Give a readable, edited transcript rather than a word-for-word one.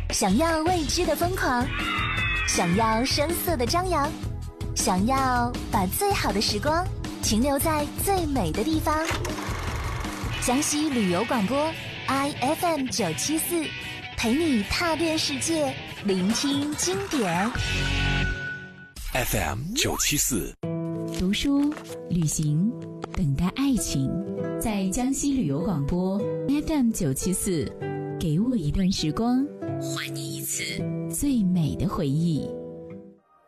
想要未知的疯狂，想要声色的张扬，想要把最好的时光停留在最美的地方。江西旅游广播 IFM974，陪你踏遍世界，聆听经典。 FM974， 读书、旅行、等待爱情，在江西旅游广播 FM974，给我一段时光，还你一次最美的回忆。